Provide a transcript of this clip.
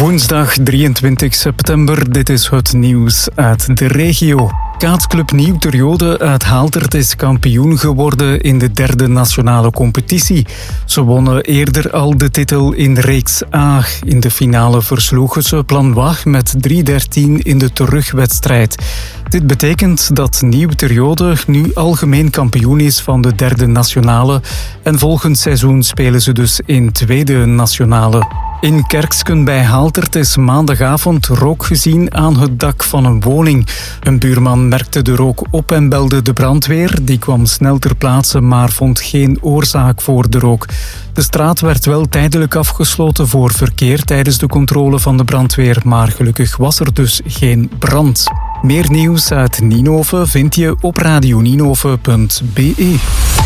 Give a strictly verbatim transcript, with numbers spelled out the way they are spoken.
Woensdag drieëntwintig september, dit is het nieuws uit de regio. Kaatsclub Nieuw Ter Jode uit Haaldert is kampioen geworden in de derde nationale competitie. Ze wonnen eerder al de titel in reeks A. In de finale versloegen ze Planois met drie dertien in de terugwedstrijd. Dit betekent dat Nieuw Ter Jode nu algemeen kampioen is van de derde nationale en volgend seizoen spelen ze dus in tweede nationale. In Kerksken bij Haaldert is maandagavond rook gezien aan het dak van een woning. Een buurman merkte de rook op en belde de brandweer. Die kwam snel ter plaatse, maar vond geen oorzaak voor de rook. De straat werd wel tijdelijk afgesloten voor verkeer tijdens de controle van de brandweer, maar gelukkig was er dus geen brand. Meer nieuws uit Ninove vind je op radio ninove punt be.